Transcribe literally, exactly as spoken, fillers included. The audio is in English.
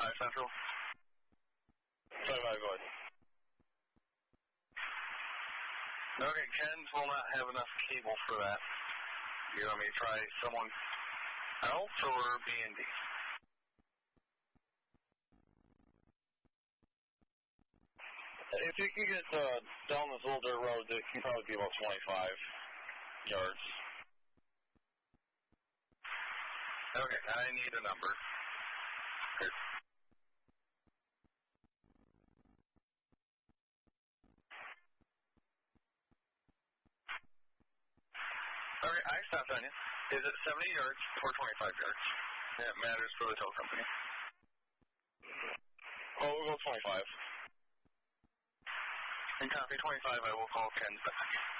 five Central. five five, go ahead. Okay, Ken's will not have enough cable for that. You want me to try someone else or B and D? If you can get uh, down this little dirt road, it can probably be about twenty-five yards. Okay, I need a number. Good. Okay, I stopped on you. Is it seventy yards or twenty-five yards? That matters for the tow company. Oh, we'll go twenty-five. And copy twenty-five, I will call Ken's back.